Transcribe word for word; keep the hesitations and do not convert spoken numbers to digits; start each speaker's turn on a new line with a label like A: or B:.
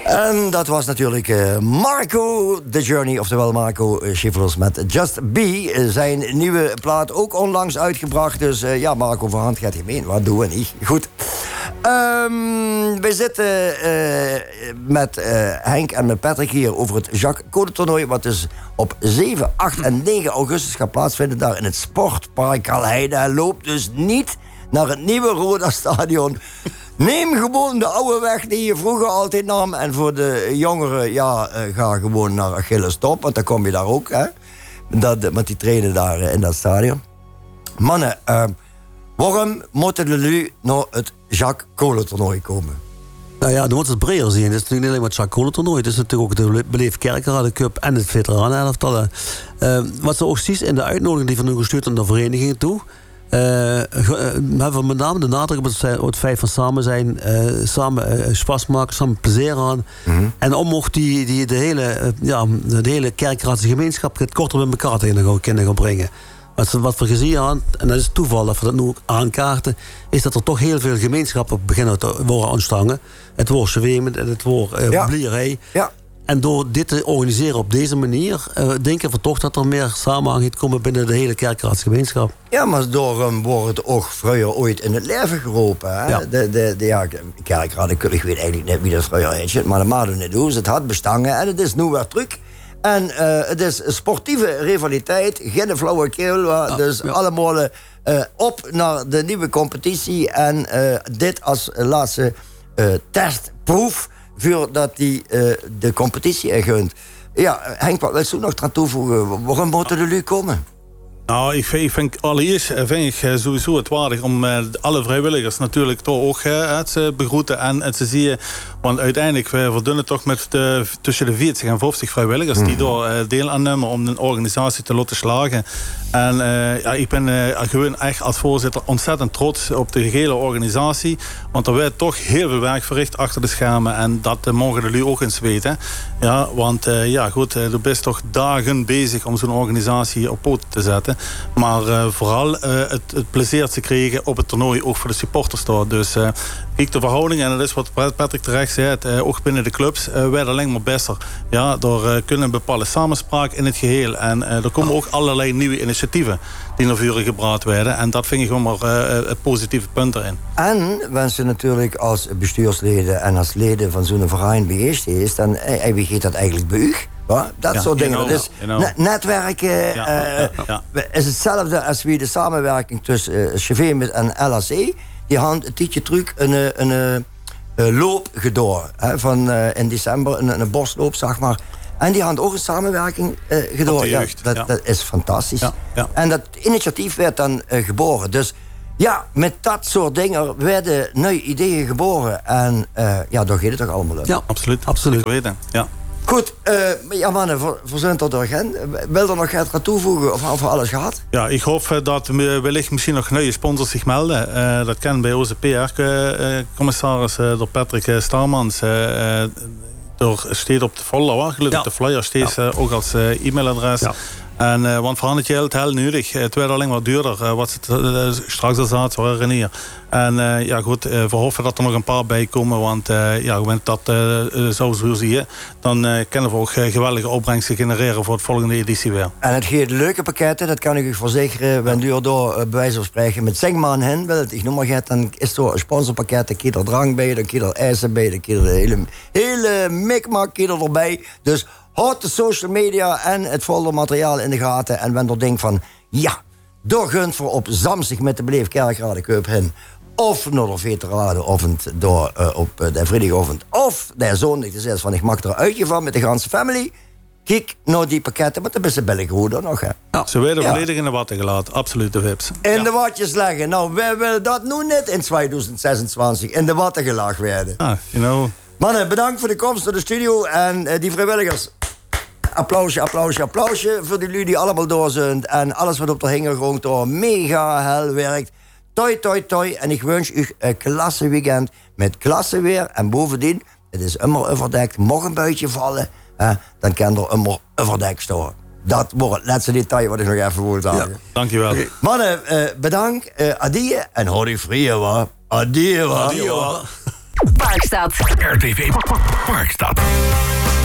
A: En dat was natuurlijk uh, Marco The Journey, oftewel Marco uh, Chiflos met Just Be. Uh, zijn nieuwe plaat ook onlangs uitgebracht. Dus uh, ja, Marco van Hand gaat gemeen. Wat doen we niet? Goed. Um, we zitten uh, met uh, Henk en met Patrick hier over het Jacques Code toernooi. Wat dus op zeven, acht en negen augustus gaat plaatsvinden. Daar in het Sportpark Kalheide. Hij loopt dus niet naar het nieuwe Roda Stadion. Neem gewoon de oude weg die je vroeger altijd nam. En voor de jongeren, ja, uh, ga gewoon naar Achilles Top. Want dan kom je daar ook, hè. Dat, want die trainen daar uh, in dat stadion. Mannen, uh, waarom moeten jullie naar het Jacques Cole toernooi komen?
B: Nou ja, dan moet het breder zien. Het is natuurlijk niet alleen maar het Jacques Cole toernooi. Het is natuurlijk ook de Beleefd Kerkrade Cup en het veteranen-elftallen. Uh, wat ze ook ziet in de uitnodiging die van nu gestuurd aan de verenigingen toe. Uh, we hebben met name de nadruk op het, het feit van samen zijn, uh, samen uh, spaas maken, samen plezier aan. Mm-hmm. En om ook die, die, de, hele, uh, ja, de hele kerkraadse gemeenschap het korter met elkaar tegen kunnen gaan brengen. Wat, wat we gezien hebben, en dat is toeval dat we dat nu ook aankaarten, is dat er toch heel veel gemeenschappen beginnen te worden ontstaan. Het woord zwemen, het woord uh, ja. blierij. Ja. En door dit te organiseren op deze manier, uh, denken we toch dat er meer samenhang gaat komen binnen de hele kerkraadsgemeenschap.
A: Ja, maar door um, wordt het ook vroeger ooit in het leven geroepen. Hè? Ja. De, de, de ja, kerkraad, ik weet eigenlijk niet wie dat vroeger heet, maar dat maakt het niet doen. Het had bestangen en het is nu weer terug. En uh, het is sportieve rivaliteit, geen flauwekul. Ja, dus ja. allemaal uh, op naar de nieuwe competitie. En uh, dit als laatste uh, testproef voordat die uh, de competitie er gunt. Ja, Henk, wat wil je nog aan toevoegen? Waarom moeten jullie komen?
C: Nou, ik vind, ik vind allereerst vind ik sowieso het waardig om uh, alle vrijwilligers natuurlijk toch ook uh, te begroeten en, en te zien. Want uiteindelijk we verdunnen toch met de, tussen de veertig en vijftig vrijwilligers die daar uh, deel aan nemen om een organisatie te laten slagen. En uh, ja, ik ben uh, gewoon echt als voorzitter ontzettend trots op de gehele organisatie. Want er werd toch heel veel werk verricht achter de schermen. En dat uh, mogen jullie ook eens weten. Ja, want uh, ja, goed, uh, je bent toch dagen bezig om zo'n organisatie op poten te zetten. Maar uh, vooral uh, het, het plezier te krijgen op het toernooi, ook voor de supporters daar. Dus uh, kijk, de verhouding, en dat is wat Patrick terecht zei, het, uh, ook binnen de clubs, uh, werden alleen maar beter. Ja, door uh, kunnen een bepaalde samenspraak in het geheel. En uh, er komen ook allerlei nieuwe initiatieven die naar voren gebracht werden. En dat vind ik gewoon maar uh, het positieve punt erin.
A: En wensen natuurlijk als bestuursleden en als leden van zo'n verein beheerst is, dan uh, wie gaat dat eigenlijk bij u? Ja, dat ja, soort dingen. Dus ne- netwerken ja, uh, ja, ja. is hetzelfde als wie de samenwerking tussen uh, C V M en L A C. Die hadden een tijdje terug een, een, een, een loop gedaan. Hè, van uh, in december, een, een bosloop, zeg maar. En die hadden ook een samenwerking uh, gedaan. Ja, dat, ja. dat is fantastisch. Ja, ja. En dat initiatief werd dan uh, geboren. Dus ja, met dat soort dingen werden nieuwe ideeën geboren. En uh, ja, daar gaat het toch allemaal uit.
C: Ja, absoluut. absoluut. Weten. Ja.
A: Goed, uh, ja mannen, voor, voor zijn tot de agent. Wil er nog iets aan toevoegen of hebben we alles gehad?
C: Ja, ik hoop dat wellicht misschien nog nieuwe sponsors zich melden. Uh, dat kan bij onze P R-commissaris, uh, door Patrick uh, Starmans. Uh, door steeds op de folder, gelukkig ja. de flyer steeds ja. uh, ook als uh, e-mailadres. Ja. En, uh, want voor het geld heel nodig. Het werd alleen maar duurder. Uh, wat het uh, straks al zaten, waren hier. En uh, ja goed, uh, we hopen dat er nog een paar bij komen. Want uh, ja, wanneer dat uh, zo zo zie je, dan uh, kunnen we ook uh, geweldige opbrengsten genereren voor het volgende editie weer.
A: En het geeft leuke pakketten, dat kan ik u verzekeren. Wanneer u door uh, bij wijze van spreken met Zengman hen wilt, ik noem maar het, dan is er een sponsorpakket. Dan kiet er drank bij, dan kiet er ijzer bij, dan kiet er de hele, hele mikmak kiet er erbij. Dus houd de social media en het foldermateriaal in de gaten. En wanneer er denkt van, ja, door gunt voor op Zamsig met de Beleefd Kerkrade Cup hen. Of naar de veteranenavond door uh, op uh, de vrijdagavond. Of de zondag, dus is van ik mag er een uitje van met de ganse family. Kijk naar die pakketten, maar dat is de België goed dan nog. Hè.
C: Ja, ze werden ja. volledig in de watten gelaten, absoluut de vips.
A: In
C: ja.
A: de watjes leggen. Nou, wij willen dat nu net in tweeduizend zesentwintig in de watten gelegd werden.
C: Ah, you know.
A: Mannen, bedankt voor de komst naar de studio en uh, die vrijwilligers. Applausje, applausje, applausje voor jullie die allemaal door zijn. En alles wat op de hingergrond door mega hel werkt. Toi, toi, toi. En ik wens u een klasse weekend met klasse weer. En bovendien, het is immer overdekt. Mocht een buitje vallen, hè, dan kan er immer overdekt staan. Dat wordt het laatste detail wat ik nog even wil zeggen. Ja,
C: dankjewel. Okay.
A: Mannen, uh, bedankt. Uh, adie en hou die vrije, wa. Adie, wa.
C: Adie, wa.
D: Parkstad.
E: R T V Parkstad.